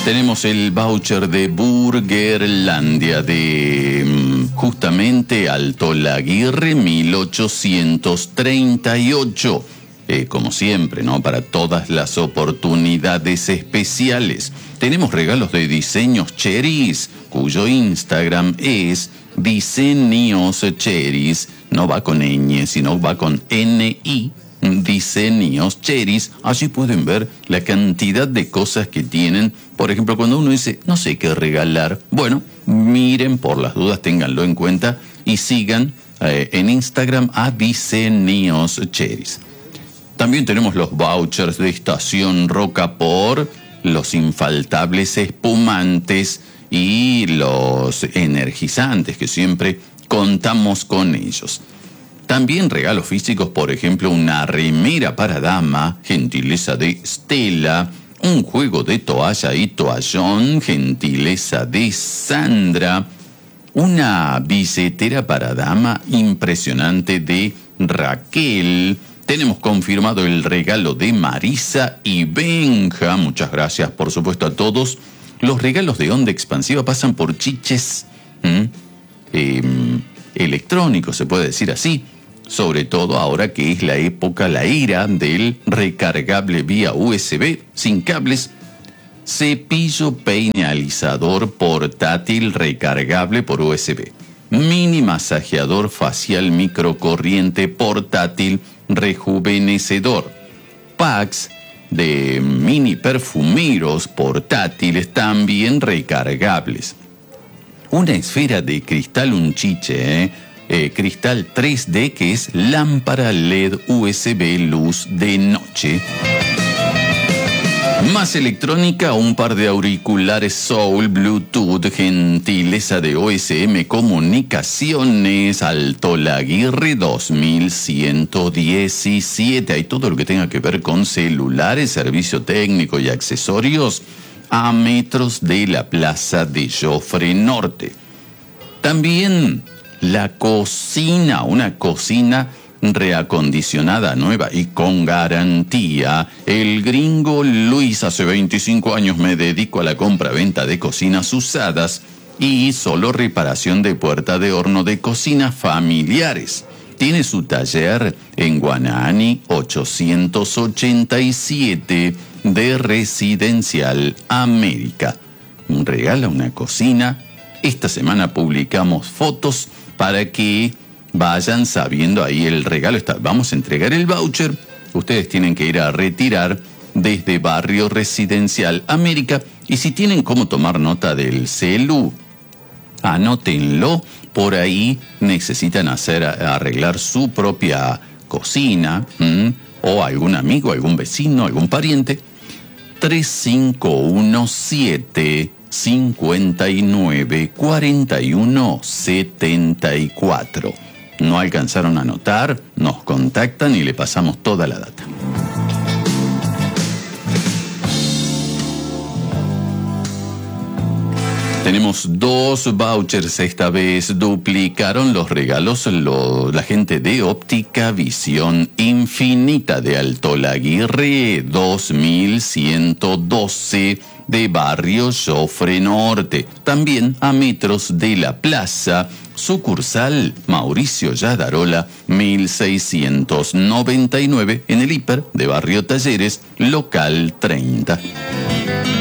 Tenemos el voucher de Burgerlandia de justamente Alto Laguirre 1838. Como siempre, ¿no? Para todas las oportunidades especiales. Tenemos regalos de Diseños Cheris, cuyo Instagram es Diseños Cheris. No va con ñ, sino va con NI. Diseños Cheris. Allí pueden ver la cantidad de cosas que tienen. Por ejemplo, cuando uno dice, no sé qué regalar, bueno, miren por las dudas, ténganlo en cuenta y sigan en Instagram a Diseños Cheris. También tenemos los vouchers de Estación Rocaport, los infaltables espumantes y los energizantes, que siempre contamos con ellos. También regalos físicos, por ejemplo, una remera para dama, gentileza de Stella, un juego de toalla y toallón, gentileza de Sandra, una billetera para dama impresionante de Raquel. Tenemos confirmado el regalo de Marisa y Benja. Muchas gracias, por supuesto, a todos. Los regalos de Onda Expansiva pasan por chiches electrónicos, se puede decir así. Sobre todo ahora que es la época, la era del recargable vía USB sin cables. Cepillo peinealizador portátil recargable por USB. Mini masajeador facial microcorriente portátil rejuvenecedor. Packs de mini perfumeros portátiles también recargables. Una esfera de cristal, un chiche, cristal 3D, que es lámpara LED USB luz de noche. Más electrónica, un par de auriculares Soul Bluetooth, gentileza de OSM Comunicaciones, Alto Laguirre 2117. Hay todo lo que tenga que ver con celulares, servicio técnico y accesorios a metros de la Plaza de Jofre Norte. También la cocina, una cocina reacondicionada, nueva y con garantía. El Gringo Luis, hace 25 años me dedico a la compra-venta de cocinas usadas y solo reparación de puerta de horno de cocinas familiares. Tiene su taller en Guanani 887 de Residencial América. Regala una cocina. Esta semana publicamos fotos para que vayan sabiendo ahí el regalo. Vamos a entregar el voucher. Ustedes tienen que ir a retirar desde Barrio Residencial América. Y si tienen cómo tomar nota del celu, anótenlo. Por ahí necesitan arreglar su propia cocina, o algún amigo, algún vecino, algún pariente. 3517 59 41 74. No alcanzaron a anotar, nos contactan y le pasamos toda la data. Tenemos 2 vouchers, esta vez duplicaron los regalos la gente de Óptica Visión Infinita de Alto Laguirre 2112 de Barrio Jofre Norte, también a metros de la plaza, sucursal Mauricio Yadarola 1699 en el hiper de Barrio Talleres, local 30.